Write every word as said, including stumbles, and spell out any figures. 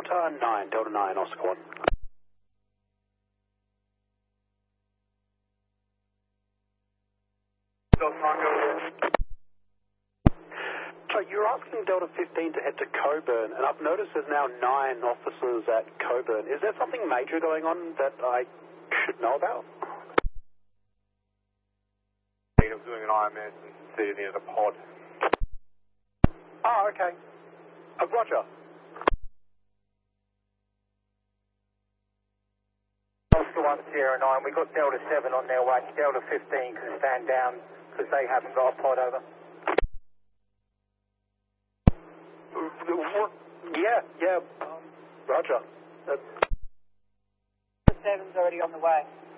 Delta nine, Delta nine, Oscar one. Delta nine, go ahead. So you're asking Delta fifteen to head to Coburn, and I've noticed there's now nine officers at Coburn. Is there something major going on that I should know about? I was doing an I M S and sitting near the pod. Oh, okay. Uh, Roger. Oscar one, Sierra nine, we got Delta seven on their way. Delta fifteen can stand down because they haven't got a pod over. Yeah, yeah, um, Roger. Uh, seven's already on the way.